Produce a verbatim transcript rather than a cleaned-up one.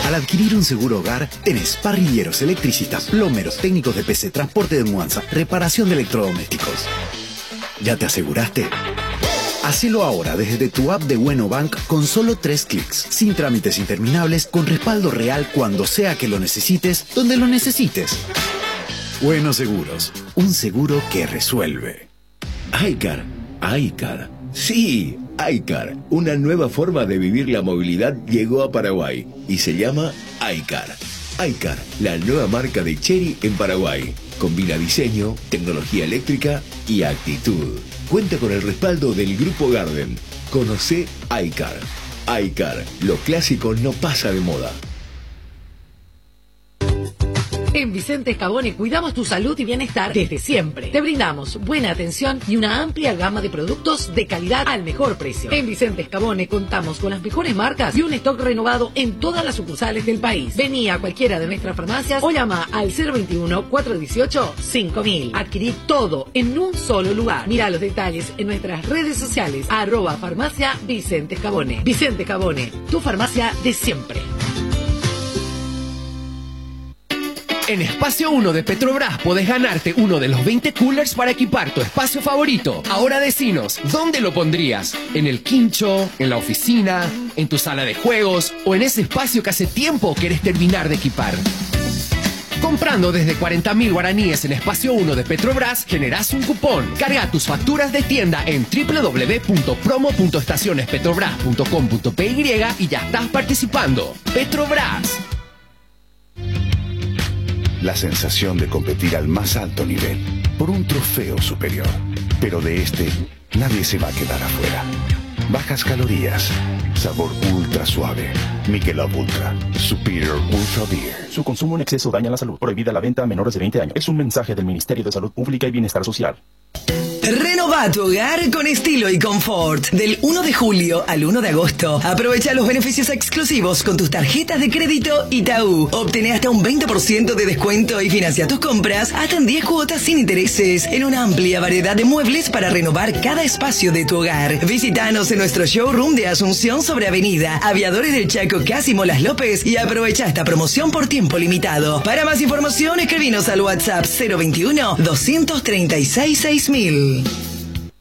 Al adquirir un seguro hogar, tenés parrilleros, electricistas, plomeros, técnicos de P C, transporte de mudanza, reparación de electrodomésticos. ¿Ya te aseguraste? Hacelo ahora desde tu app de Bueno Bank con solo tres clics, sin trámites interminables, con respaldo real cuando sea que lo necesites, donde lo necesites. Bueno Seguros, un seguro que resuelve. iCar, iCar. Sí, iCar. Una nueva forma de vivir la movilidad llegó a Paraguay y se llama iCar. iCar, la nueva marca de Chery en Paraguay. Combina diseño, tecnología eléctrica y actitud. Cuenta con el respaldo del Grupo Garden. Conoce iCar. iCar, lo clásico no pasa de moda. En Vicente Scabone cuidamos tu salud y bienestar desde siempre. Te brindamos buena atención y una amplia gama de productos de calidad al mejor precio. En Vicente Scabone contamos con las mejores marcas y un stock renovado en todas las sucursales del país. Vení a cualquiera de nuestras farmacias o llama al cero veintiuno, cuatrocientos dieciocho, cinco mil. Adquirí todo en un solo lugar. Mira los detalles en nuestras redes sociales. Arroba farmacia Vicente Scabone. Vicente Scabone, tu farmacia de siempre. En Espacio uno de Petrobras podés ganarte uno de los veinte coolers para equipar tu espacio favorito. Ahora decinos, ¿dónde lo pondrías? ¿En el quincho? ¿En la oficina? ¿En tu sala de juegos? ¿O en ese espacio que hace tiempo querés terminar de equipar? Comprando desde cuarenta mil guaraníes en Espacio uno de Petrobras, generás un cupón. Carga tus facturas de tienda en doble u doble u doble u punto promo punto estaciones petrobras punto com punto p y y ya estás participando. Petrobras. La sensación de competir al más alto nivel, por un trofeo superior. Pero de este, nadie se va a quedar afuera. Bajas calorías, sabor ultra suave. Michelob Ultra, Superior Ultra Beer. Su consumo en exceso daña la salud. Prohibida la venta a menores de veinte años. Es un mensaje del Ministerio de Salud Pública y Bienestar Social. Renova tu hogar con estilo y confort. Del uno de julio al uno de agosto. Aprovecha los beneficios exclusivos con tus tarjetas de crédito Itaú. Obtené hasta un veinte por ciento de descuento y financia tus compras hasta en diez cuotas sin intereses en una amplia variedad de muebles para renovar cada espacio de tu hogar. Visítanos en nuestro showroom de Asunción sobre Avenida Aviadores del Chaco Cásimo Las López y aprovecha esta promoción por tiempo limitado. Para más información escribinos al WhatsApp cero veintiuno, doscientos treinta y seis, seis mil.